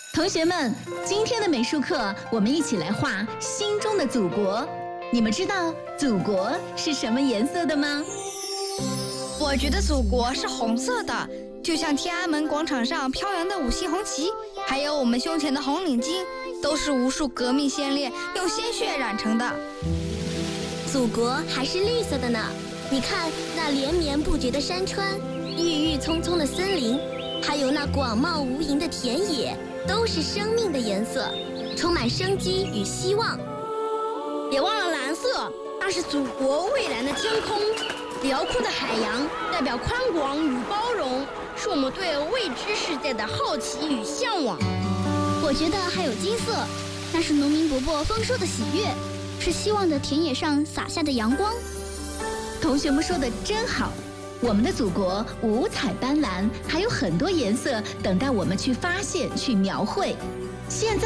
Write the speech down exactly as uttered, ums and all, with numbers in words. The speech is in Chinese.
同学们，今天的美术课，我们一起来画心中的祖国。你们知道祖国是什么颜色的吗？ 我觉得祖国是红色的，就像天安门广场上飘扬的五星红旗，还有我们胸前的红领巾，都是无数革命先烈用鲜血染成的。 祖国还是绿色的呢，你看那连绵不绝的山川，郁郁葱葱的森林，还有那广袤无垠的田野，都是生命的颜色，充满生机与希望。 别忘了蓝色，那是祖国蔚蓝的天空，辽阔的海洋代表宽广与包容，是我们对未知世界的好奇与向往。 我觉得还有金色，那是农民伯伯丰收的喜悦，是希望的田野上洒下的阳光。 同学们说的真好，我们的祖国五彩斑斓，还有很多颜色等待我们去发现、去描绘。现在